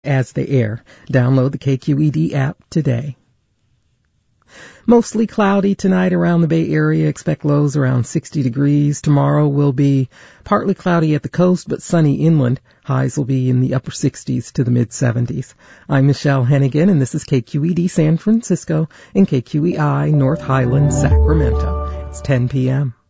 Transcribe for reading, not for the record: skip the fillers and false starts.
as they air. Download the KQED app today. Mostly cloudy tonight around the Bay Area. Expect lows around 60 degrees. Tomorrow will be partly cloudy at the coast, but sunny inland. Highs will be in the upper 60s to the mid-70s. I'm Michelle Hennigan, and this is KQED San Francisco and KQEI North Highlands, Sacramento. It's 10 p.m.